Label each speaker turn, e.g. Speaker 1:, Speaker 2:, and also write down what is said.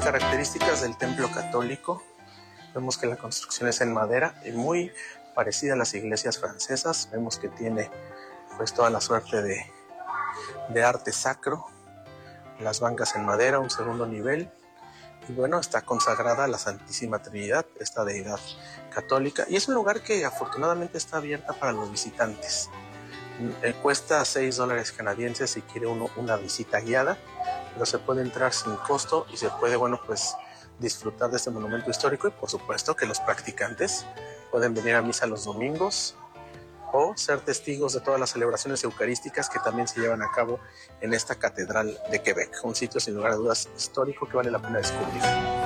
Speaker 1: características del templo católico, vemos que la construcción es en madera y muy parecida a las iglesias francesas. Vemos que tiene pues toda la suerte de arte sacro, las bancas en madera, un segundo nivel. Y bueno, está consagrada a la Santísima Trinidad, esta deidad católica. Y es un lugar que afortunadamente está abierta para los visitantes. Cuesta $6 canadienses si quiere uno una visita guiada, pero se puede entrar sin costo y se puede, bueno, pues disfrutar de este monumento histórico. Y por supuesto que los practicantes pueden venir a misa los domingos o ser testigos de todas las celebraciones eucarísticas que también se llevan a cabo en esta catedral de Quebec, un sitio sin lugar a dudas histórico que vale la pena descubrir.